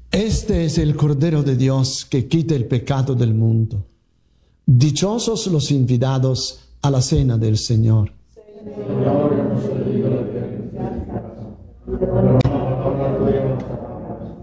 Este es el Cordero de Dios que quita el pecado del mundo. Dichosos los invitados a la cena del Señor. Señor, yo no soy digno de que entres en mi casa, pero